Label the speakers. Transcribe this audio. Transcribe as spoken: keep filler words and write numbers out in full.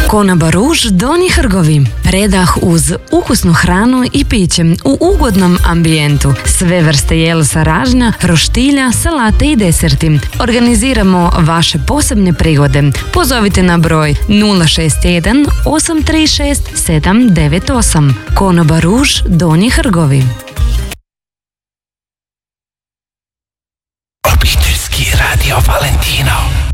Speaker 1: Konoba Ruž Donji Hrgovi. Predah uz ukusnu hranu i piće u ugodnom ambijentu. Sve vrste jelsa ražnja, roštilja, salate i deserti. Organiziramo vaše posebne prigode. Pozovite na broj nula šest jedan osam tri šest sedam devet osam. Konoba Ruž Donji Hrgovi.
Speaker 2: Obiteljski radio Valentino.